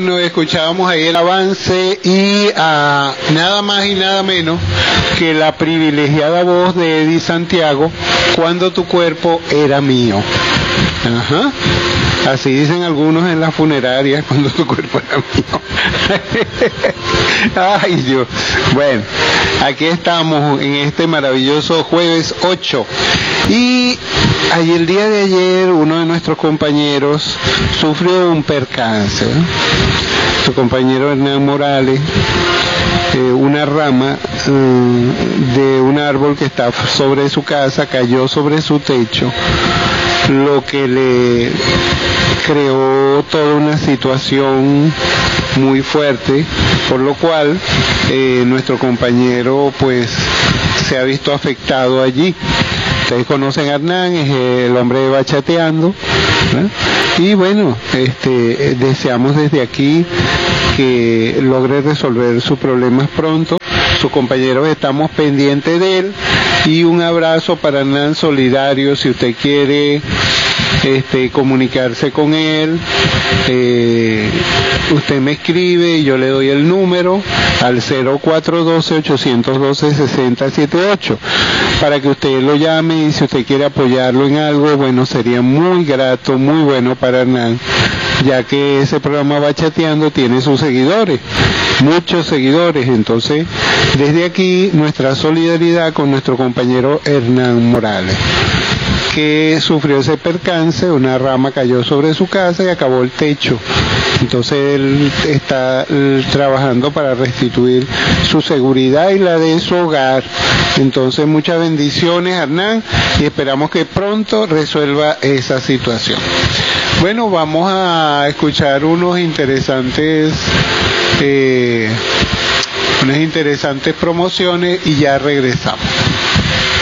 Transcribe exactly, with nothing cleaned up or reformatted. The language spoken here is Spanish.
Bueno, escuchábamos ahí el avance y a nada más y nada menos que la privilegiada voz de Eddie Santiago, Cuando tu cuerpo era mío. Ajá. Así dicen algunos en las funerarias, cuando tu cuerpo era mío. Ay, Dios. Bueno, aquí estamos en este maravilloso jueves ocho. Y ayer, el día de ayer, uno de nuestros compañeros sufrió un percance, ¿eh? Su compañero Hernán Morales, eh, una rama eh, de un árbol que está sobre su casa cayó sobre su techo, lo que le creó toda una situación muy fuerte, por lo cual eh, nuestro compañero pues se ha visto afectado allí. Ustedes conocen a Hernán, es el hombre de Bachateando, ¿eh? Y bueno, este, deseamos desde aquí que logre resolver sus problemas pronto. Sus compañeros estamos pendientes de él, y un abrazo para Hernán solidario. Si usted quiere este, comunicarse con él, eh, usted me escribe y yo le doy el número al cero cuatro uno dos, ocho uno dos, seis cero siete ocho para que usted lo llame, y si usted quiere apoyarlo en algo, bueno, sería muy grato, muy bueno para Hernán, ya que ese programa Bachateando tiene sus seguidores, muchos seguidores. Entonces, desde aquí, nuestra solidaridad con nuestro compañero Hernán Morales, que sufrió ese percance, una rama cayó sobre su casa y acabó el techo. Entonces él está él, trabajando para restituir su seguridad y la de su hogar. Entonces, muchas bendiciones, Hernán, y esperamos que pronto resuelva esa situación. Bueno, vamos a escuchar unos interesantes eh, unas interesantes promociones y ya regresamos.